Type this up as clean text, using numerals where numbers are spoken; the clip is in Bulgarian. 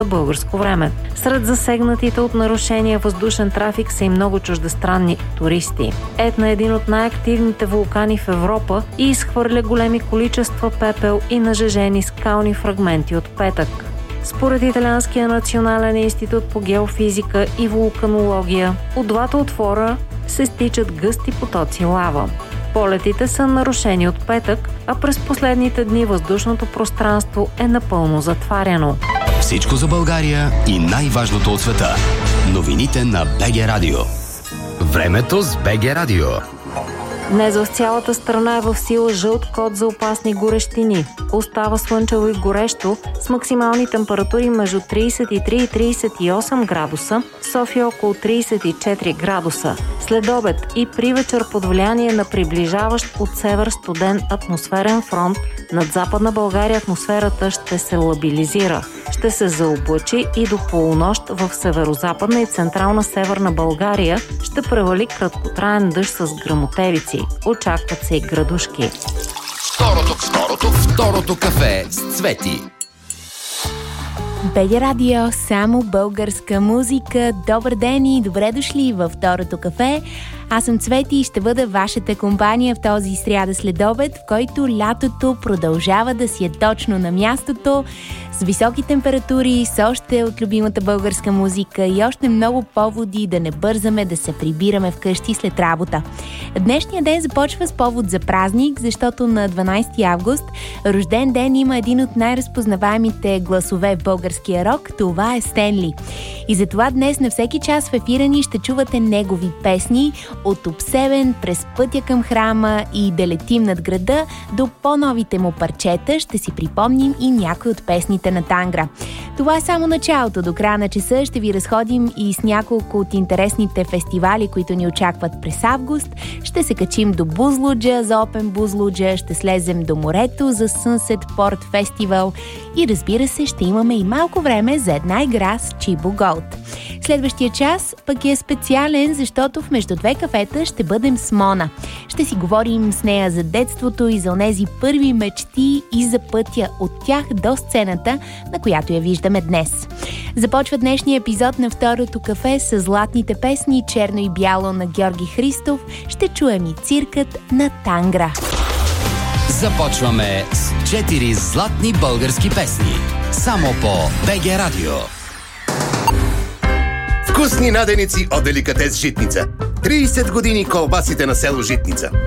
българско време. Сред засегнатите от нарушения въздушен трафик са и много чуждестранни туристи. Етна е един от най-активните вулкани в Европа и изхвърля големи количества пепел и нажежени скални фрагменти от петък. Според Италианския национален институт по геофизика и вулканология, от двата отвора се стичат гъсти потоци лава. Полетите са нарушени от петък, а през последните дни въздушното пространство е напълно затваряно. Всичко за България и най-важното от света. Новините на БГ Радио. Времето с БГ Радио. Днес в цялата страна е в сила жълт код за опасни горещини. Остава слънчево и горещо, с максимални температури между 33 и 38 градуса, София около 34 градуса. След обед и при вечер под влияние на приближаващ от север студен атмосферен фронт, над Западна България атмосферата ще се лабилизира. Ще се заоблачи и до полунощ в северозападна и централна северна България ще превали краткотраен дъжд с гръмотевици. Очакват се и градушки. Второто кафе с Цвети. БГ Радио, само българска музика. Добър ден и добре дошли във Второто кафе. Аз съм Цвети и ще бъда вашата компания в този сряда следобед, в който лятото продължава да си е точно на мястото, с високи температури, с още от любимата българска музика и още много поводи да не бързаме да се прибираме вкъщи след работа. Днешният ден започва с повод за празник, защото на 12 август рожден ден има един от най-разпознаваемите гласове в българския рок. Това е Стенли. И затова днес на всеки час в ефира ни ще чувате негови песни от Обсебен през Пътя към храма и Да летим над града до по-новите му парчета. Ще си припомним и някои от песните на Тангра. Това е само началото. До края на часа ще ви разходим и с няколко от интересните фестивали, които ни очакват през август. Ще се качим до Бузлуджа за Open Бузлуджа, ще слезем до морето за Sunset Port Festival и разбира се ще имаме и малко време за една игра с Чибо Голд. Следващия час пък е специален, защото в между две кафета ще бъдем с Мона. Ще си говорим с нея за детството и за онези първи мечти и за пътя от тях до сцената, на която я виждаме днес. Започва днешния епизод на Второто кафе с златните песни Черно и бяло на Георги Христов. Ще чуем и циркът на Тангра. Започваме с 4 златни български песни. Само по БГ Радио. Вкусни наденици от деликатес Житница. 30 години колбасите на село Житница.